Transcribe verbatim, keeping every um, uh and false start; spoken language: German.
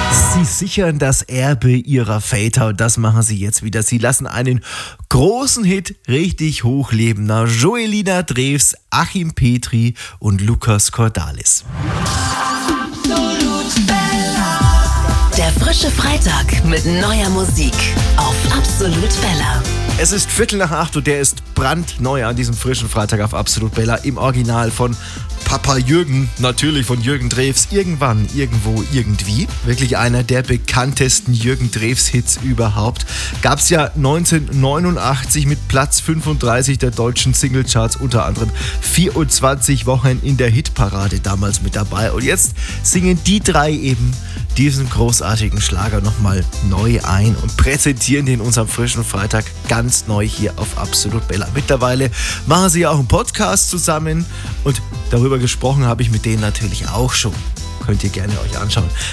Sie sichern das Erbe ihrer Väter und das machen sie jetzt wieder. Sie lassen einen großen Hit richtig hochleben. Na, Joelina Drews, Achim Petri und Lukas Cordalis. Der frische Freitag mit neuer Musik auf Absolut Bella. Es ist Viertel nach acht und der ist brandneu an diesem frischen Freitag auf Absolut Bella im Original von Papa Jürgen, natürlich von Jürgen Drews, irgendwann, irgendwo, irgendwie. Wirklich einer der bekanntesten Jürgen Drews-Hits überhaupt. Gab es ja neunzehnhundertneunundachtzig mit Platz fünfunddreißig der deutschen Singlecharts, unter anderem vierundzwanzig Wochen in der Hitparade damals mit dabei. Und jetzt singen die drei eben diesen großartigen Schlager nochmal neu ein und präsentieren den unserem frischen Freitag ganz neu hier auf Absolut Bella. Mittlerweile machen sie ja auch einen Podcast zusammen und darüber gesprochen habe ich mit denen natürlich auch schon. Könnt ihr gerne euch anschauen.